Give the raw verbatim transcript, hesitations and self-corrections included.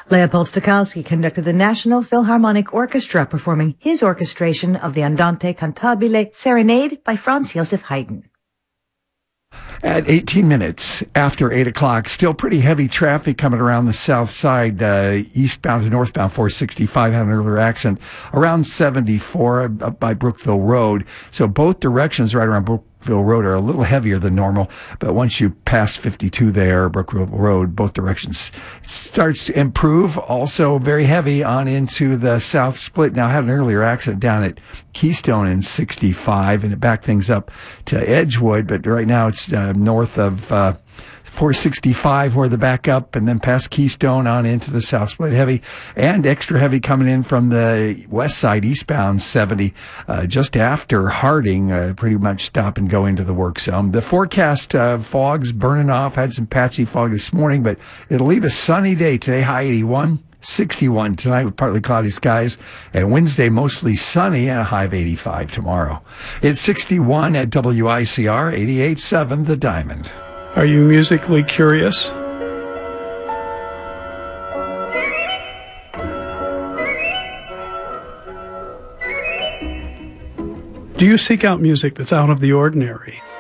Leopold Stokowski conducted the National Philharmonic Orchestra performing his orchestration of the Andante Cantabile Serenade by Franz Joseph Haydn. At eighteen minutes after eight o'clock, still pretty heavy traffic coming around the south side, uh, eastbound to northbound four sixty-five, had an earlier accident around seventy-four up by Brookville Road. So both directions right around Brookville Road are a little heavier than normal, but once you pass fifty-two there, Brookville Road, both directions, it starts to improve. Also very heavy on into the south split. Now, I had an earlier accident down at Keystone in sixty-five, and it backed things up to Edgewood, but right now it's uh, north of uh, four sixty-five where the backup, and then past Keystone on into the south split heavy, and extra heavy coming in from the west side eastbound seventy, uh, just after Harding, uh, pretty much stop and go into the work zone. The forecast, uh, fog's burning off, had some patchy fog this morning, but it'll leave a sunny day today, high eighty-one. sixty-one tonight with partly cloudy skies, and Wednesday mostly sunny and a high of eighty-five tomorrow. It's sixty-one at W I C R eighty-eight point seven The Diamond. Are you musically curious? Do you seek out music that's out of the ordinary?